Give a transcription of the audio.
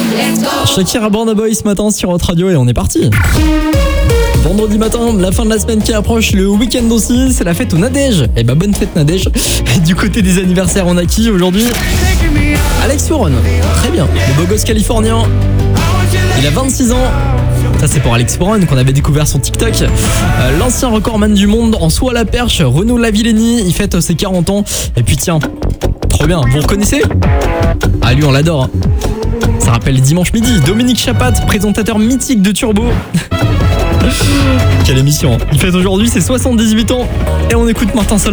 Shakira Burna Boy ce matin sur Hot Radio et on est parti. Vendredi matin, la fin de la semaine qui approche, le week-end aussi, c'est la fête au Nadège. Et bah bonne fête Nadège. Et du côté des anniversaires, on a qui aujourd'hui? Alex Warren, très bien, le beau gosse californien. Il a 26 ans. Ça c'est pour Alex Warren qu'on avait découvert son TikTok. L'ancien recordman du monde en saut à la perche, Renaud Lavillenie, il fête ses 40 ans. Et puis tiens, trop bien, vous reconnaissez? Ah lui on l'adore. Ça rappelle Dimanche Midi, Dominique Chapat, présentateur mythique de Turbo. Quelle émission. Il fête aujourd'hui ses 78 ans et on écoute Martin Solveig.